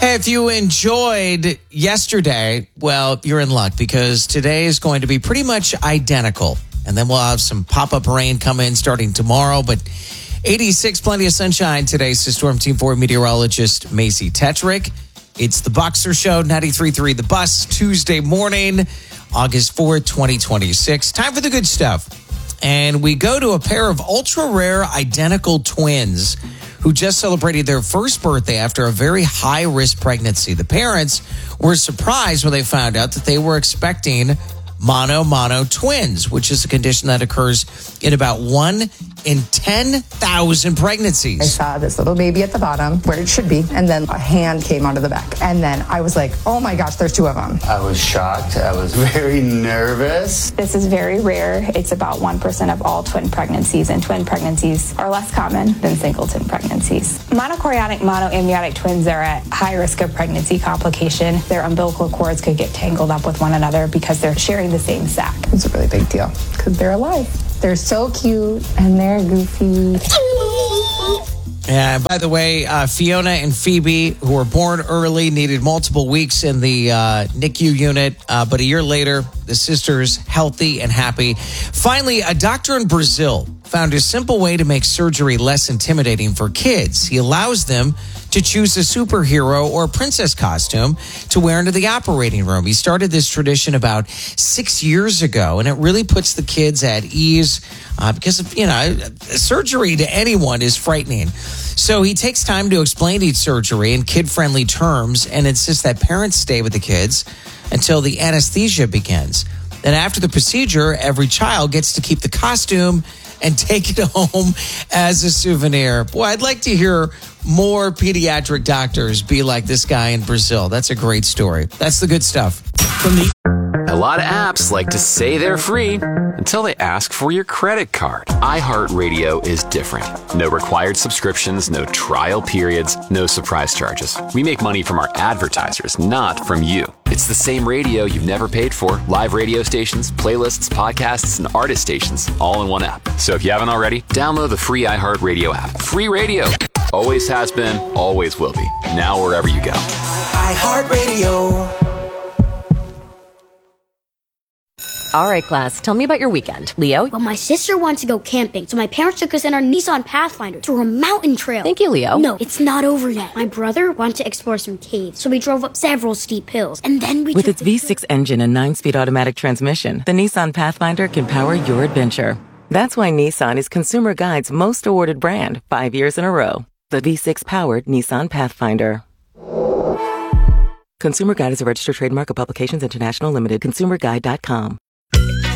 Hey, if you enjoyed yesterday, well, you're in luck because today is going to be pretty much identical. And then we'll have some pop-up rain come in starting tomorrow. But 86, plenty of sunshine today, says Storm Team 4 meteorologist Macy Tetrick. It's the Boxer Show, 93.3 The Bus, Tuesday morning, August 4th, 2026. Time for the good stuff. And we go to a pair of ultra-rare identical twins who just celebrated their first birthday after a very high-risk pregnancy. The parents were surprised when they found out that they were expecting mono twins, which is a condition that occurs in about 1 in 10,000 pregnancies. I saw this little baby at the bottom where it should be, and then a hand came out of the back. And then I was like, oh my gosh, there's 2 of them. I was shocked. I was very nervous. This is very rare. It's about 1% of all twin pregnancies, and twin pregnancies are less common than singleton pregnancies. Monochorionic monoamniotic twins are at high risk of pregnancy complication. Their umbilical cords could get tangled up with one another because they're sharing the same sac. It's a really big deal because they're alive. They're so cute and they're goofy. Yeah, by the way, Fiona and Phoebe, who were born early, needed multiple weeks in the NICU unit. But a year later, the sisters healthy and happy. Finally, a doctor in Brazil found a simple way to make surgery less intimidating for kids. He allows them to choose a superhero or princess costume to wear into the operating room. He started this tradition about 6 years ago, and it really puts the kids at ease because, surgery to anyone is frightening. So he takes time to explain each surgery in kid-friendly terms and insists that parents stay with the kids until the anesthesia begins. Then after the procedure, every child gets to keep the costume and take it home as a souvenir. Boy, I'd like to hear more pediatric doctors be like this guy in Brazil. That's a great story. That's the good stuff. A lot of apps like to say they're free until they ask for your credit card. iHeartRadio is different. No required subscriptions, no trial periods, no surprise charges. We make money from our advertisers, not from you. It's the same radio you've never paid for. Live radio stations, playlists, podcasts, and artist stations, all in one app. So if you haven't already, download the free iHeartRadio app. Free radio. Always has been, always will be. Now wherever you go. iHeartRadio. All right, class, tell me about your weekend. Leo? Well, my sister wants to go camping, so my parents took us in our Nissan Pathfinder through a mountain trail. Thank you, Leo. No, it's not over yet. My brother wanted to explore some caves, so we drove up several steep hills, and then we With its V6 engine and 9-speed automatic transmission, the Nissan Pathfinder can power your adventure. That's why Nissan is Consumer Guide's most awarded brand 5 years in a row. The V6-powered Nissan Pathfinder. Consumer Guide is a registered trademark of Publications International Limited. ConsumerGuide.com.